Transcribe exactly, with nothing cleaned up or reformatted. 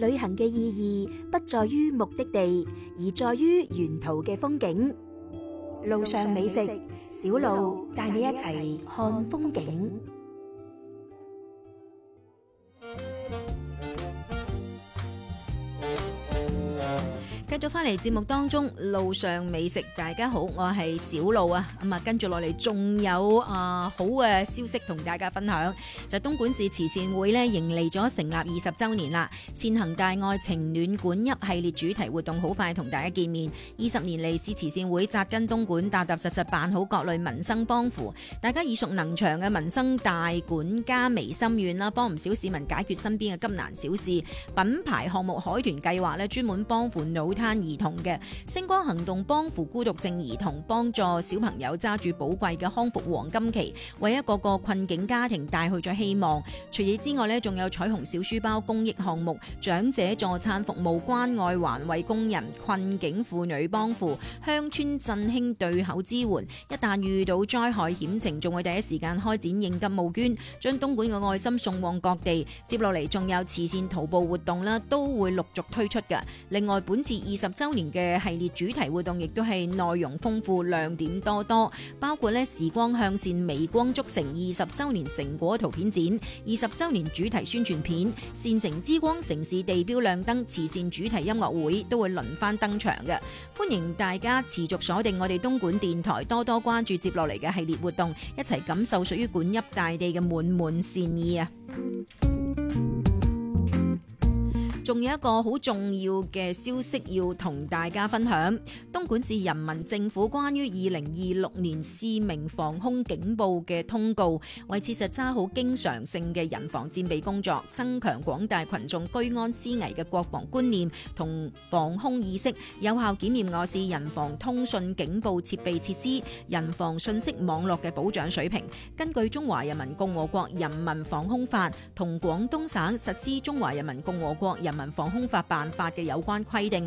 旅行嘅意義不在於目的地，而在於沿途嘅風景。路上美食，小路帶你一齊看風景。 繼續翻嚟節目當中，路上美食，大家好，我係小路啊，咁啊跟住落嚟仲有啊好嘅消息同大家分享，就東莞市慈善會呢迎嚟咗成立二十週年啦，善行大愛情暖館泣系列主題活動好快同大家見面。二十年嚟，市慈善會扎根東莞，踏踏實實辦好各類民生幫扶，大家耳熟能詳嘅民生大管家微心願啦，幫唔少市民解決身邊嘅急難小事。品牌項目海豚計劃呢，專門幫扶腦癱兒童嘅星光行動，幫扶孤獨症兒童，幫助小朋友揸住寶貴嘅康復黃金期，為一個個困境家庭帶去咗希望。除此之外呢，仲有彩虹小書包公益項目、長者助餐服務、關愛環衛工人、困境婦女幫扶、鄉村振興對口支援。一旦遇到災害險情，仲會第一時間開展應急募捐，將東莞嘅愛心送往各地。接落嚟仲有慈善徒步活動啦，都會陸續推出嘅。另外，本次二十週年嘅系列主題活動亦都係內容豐富、亮點多多，包括咧時光向善微光築城二十週年成果圖片展、二十週年主題宣傳片、善城之光城市地標亮燈、慈善主題音樂會都會輪番登場嘅。歡迎大家持續鎖定我哋東莞電台，多多關注接落嚟嘅系列活動，一齊感受屬於莞泣大地嘅滿滿善意啊！仲有一個好重要嘅消息要同大家分享，東莞市人民政府關於二零二六年市民防空警報嘅通告，為切實揸好經常性嘅人防戰備工作，增強廣大群眾居安思危嘅國防觀念同防空意識，有效檢驗我市人防通訊警報設備設施、人防信息網絡嘅保障水平。根據《中華人民共和國人民防空法》同廣東省實施《中華人民共和國人民防空法辦法》嘅有關規定，